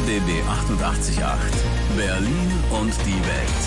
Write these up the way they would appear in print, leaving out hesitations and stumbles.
RBB 88.8 Berlin und die Welt.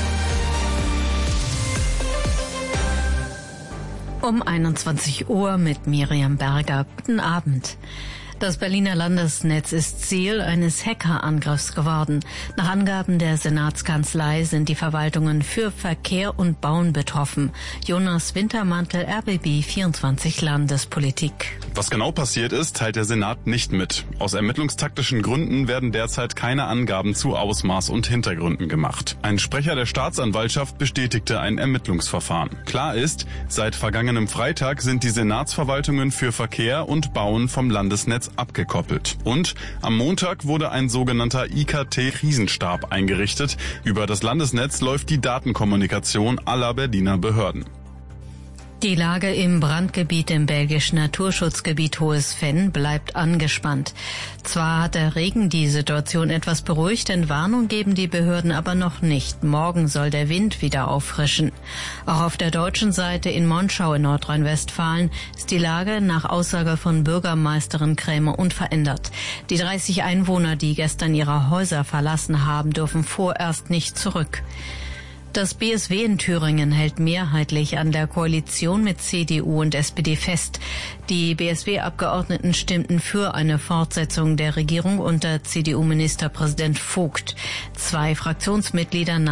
Um 21 Uhr mit Miriam Berger. Guten Abend. Das Berliner Landesnetz ist Ziel eines Hackerangriffs geworden. Nach Angaben der Senatskanzlei sind die Verwaltungen für Verkehr und Bauen betroffen. Jonas Wintermantel, RBB 24 Landespolitik. Was genau passiert ist, teilt der Senat nicht mit. Aus ermittlungstaktischen Gründen werden derzeit keine Angaben zu Ausmaß und Hintergründen gemacht. Ein Sprecher der Staatsanwaltschaft bestätigte ein Ermittlungsverfahren. Klar ist, seit vergangenem Freitag sind die Senatsverwaltungen für Verkehr und Bauen vom Landesnetz abgekoppelt. Und am Montag wurde ein sogenannter IKT-Krisenstab eingerichtet. Über das Landesnetz läuft die Datenkommunikation aller Berliner Behörden. Die Lage im Brandgebiet im belgischen Naturschutzgebiet Hohes Venn bleibt angespannt. Zwar hat der Regen die Situation etwas beruhigt, Entwarnung geben die Behörden aber noch nicht. Morgen soll der Wind wieder auffrischen. Auch auf der deutschen Seite in Monschau in Nordrhein-Westfalen ist die Lage nach Aussage von Bürgermeisterin Krämer unverändert. Die 30 Einwohner, die gestern ihre Häuser verlassen haben, dürfen vorerst nicht zurück. Das BSW in Thüringen hält mehrheitlich an der Koalition mit CDU und SPD fest. Die BSW-Abgeordneten stimmten für eine Fortsetzung der Regierung unter CDU-Ministerpräsident Vogt. 2 Fraktionsmitglieder